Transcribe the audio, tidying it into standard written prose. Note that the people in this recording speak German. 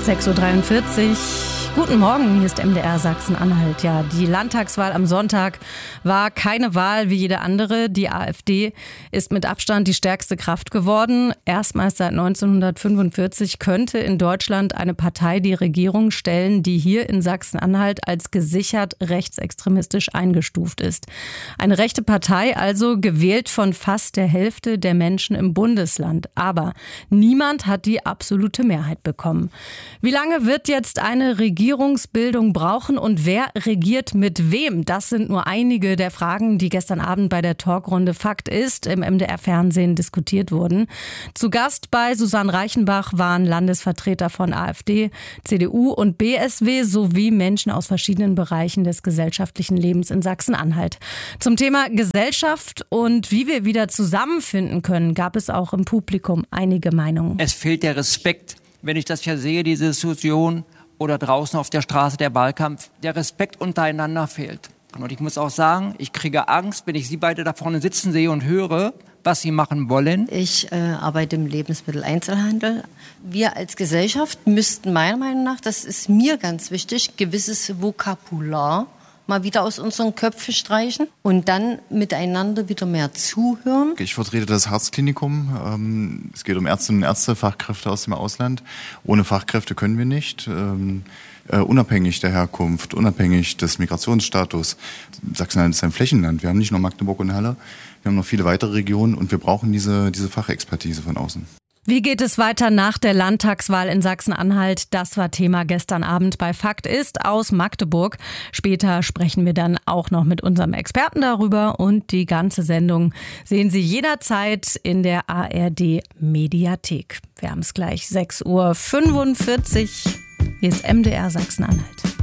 6:43 Uhr. Guten Morgen, hier ist MDR Sachsen-Anhalt. Ja, die Landtagswahl am Sonntag war keine Wahl wie jede andere. Die AfD ist mit Abstand die stärkste Kraft geworden. Erstmals seit 1945 könnte in Deutschland eine Partei die Regierung stellen, die hier in Sachsen-Anhalt als gesichert rechtsextremistisch eingestuft ist. Eine rechte Partei, also gewählt von fast der Hälfte der Menschen im Bundesland. Aber niemand hat die absolute Mehrheit bekommen. Wie lange wird jetzt eine Regierungsbildung brauchen und wer regiert mit wem? Das sind nur einige der Fragen, die gestern Abend bei der Talkrunde Fakt ist im MDR-Fernsehen diskutiert wurden. Zu Gast bei Susanne Reichenbach waren Landesvertreter von AfD, CDU und BSW sowie Menschen aus verschiedenen Bereichen des gesellschaftlichen Lebens in Sachsen-Anhalt. Zum Thema Gesellschaft und wie wir wieder zusammenfinden können, gab es auch im Publikum einige Meinungen. Es fehlt der Respekt. Wenn ich das ja sehe, diese Diskussion oder draußen auf der Straße der Wahlkampf, der Respekt untereinander fehlt. Und ich muss auch sagen, ich kriege Angst, wenn ich Sie beide da vorne sitzen sehe und höre, was Sie machen wollen. Ich arbeite im Lebensmitteleinzelhandel. Wir als Gesellschaft müssten meiner Meinung nach, das ist mir ganz wichtig, gewisses Vokabular mal wieder aus unseren Köpfen streichen und dann miteinander wieder mehr zuhören. Ich vertrete das Herzklinikum. Es geht um Ärztinnen und Ärzte, Fachkräfte aus dem Ausland. Ohne Fachkräfte können wir nicht. Unabhängig der Herkunft, unabhängig des Migrationsstatus. Sachsen-Anhalt ist ein Flächenland. Wir haben nicht nur Magdeburg und Halle, wir haben noch viele weitere Regionen und wir brauchen diese Fachexpertise von außen. Wie geht es weiter nach der Landtagswahl in Sachsen-Anhalt? Das war Thema gestern Abend bei Fakt ist aus Magdeburg. Später sprechen wir dann auch noch mit unserem Experten darüber und die ganze Sendung sehen Sie jederzeit in der ARD Mediathek. Wir haben es gleich 6:45 Uhr. Hier ist MDR Sachsen-Anhalt.